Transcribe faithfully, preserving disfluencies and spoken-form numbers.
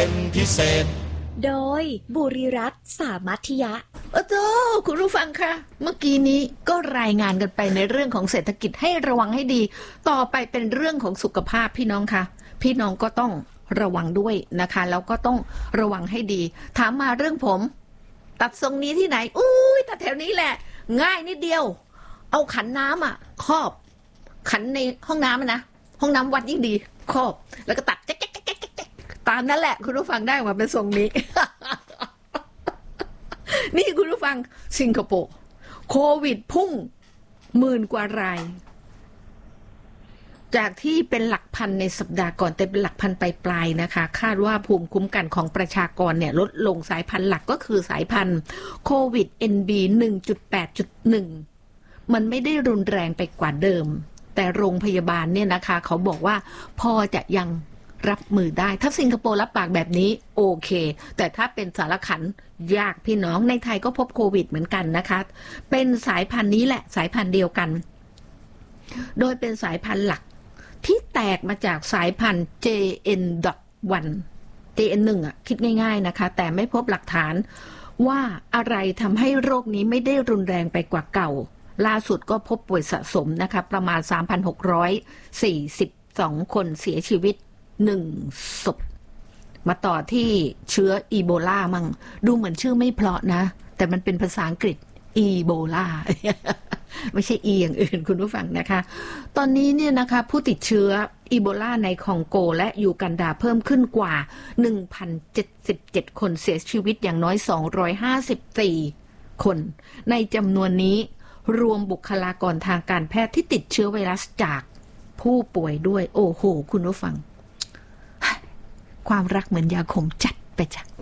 เป็นพิเศษโดยบุริรัตน์สามัธยะโอ้โธ่คุณผู้ฟังคะเมื่อกี้นี้ก็รายงานกันไปในเรื่องของเศรษฐกิจให้ระวังให้ดีต่อไปเป็นเรื่องของสุขภาพพี่น้องคะพี่น้องก็ต้องระวังด้วยนะคะแล้วก็ต้องระวังให้ดีถามมาเรื่องผมตัดทรงนี้ที่ไหนอุ้ยตัดแถวนี้แหละง่ายนิดเดียวเอาขันน้ำอ่ะครอบขันในห้องน้ำนะห้องน้ำวัดยิ่งดีครอบแล้วก็ตัดแจ๊กแจ๊กแจ๊กแจ๊กตามนั่นแหละคุณผู้ฟังได้มาเป็นทรงนี้ นี่คุณผู้ฟังสิงคโปร์โควิดพุ่งหมื่นกว่ารายจากที่เป็นหลักพันในสัปดาห์ก่อนแต่เป็นหลักพันปลายๆนะคะคาดว่าภูมิคุ้มกันของประชากรเนี่ยลดลงสายพันธุ์หลักก็คือสายพันธุ์โควิด เอ็น บี หนึ่งจุดแปดจุดหนึ่ง มันไม่ได้รุนแรงไปกว่าเดิมแต่โรงพยาบาลเนี่ยนะคะเขาบอกว่าพอจะยังรับมือได้ถ้าสิงคโปร์รับปากแบบนี้โอเคแต่ถ้าเป็นสารขันยากพี่น้องในไทยก็พบโควิดเหมือนกันนะคะเป็นสายพันธุ์นี้แหละสายพันธุ์เดียวกันโดยเป็นสายพันธุ์หลักที่แตกมาจากสายพันธุ์ เจ เอ็น วัน เจ เอ็น หนึ่ง อ่ะคิดง่ายๆนะคะแต่ไม่พบหลักฐานว่าอะไรทำให้โรคนี้ไม่ได้รุนแรงไปกว่าเก่าล่าสุดก็พบป่วยสะสมนะคะประมาณ สามพันหกร้อยสี่สิบสอง คนเสียชีวิตหนึ่งศพมาต่อที่เชื้ออีโบลามั่งดูเหมือนชื่อไม่เพราะนะแต่มันเป็นภาษาอังกฤษอีโบลา ไม่ใช่อีอย่างอื่นคุณผู้ฟังนะคะตอนนี้เนี่ยนะคะผู้ติดเชื้ออีโบลาในคองโกและยูกันดาเพิ่มขึ้นกว่า หนึ่งพันเจ็ดสิบเจ็ด คนเสียชีวิตอย่างน้อยสองร้อยห้าสิบสี่ คนในจำนวนนี้รวมบุคลากรทางการแพทย์ที่ติดเชื้อไวรัสจากผู้ป่วยด้วยโอ้โหคุณผู้ฟังความรักเหมือนยาขมจัดไปจ้ะ